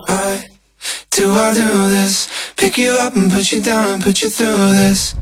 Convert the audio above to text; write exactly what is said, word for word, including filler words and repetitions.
Why do I do this? Pick you up and put you down and put you through this.